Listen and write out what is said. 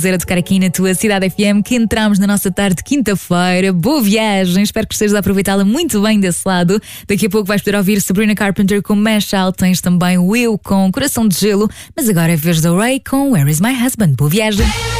A tocar aqui na tua Cidade FM, que entramos na nossa tarde de quinta-feira. Boa viagem, espero que estejas a aproveitá-la muito bem desse lado. Daqui a pouco vais poder ouvir Sabrina Carpenter com Mash Out, tens também Will com Coração de Gelo, mas agora é vez da Ray com Where Is My Husband. Boa viagem.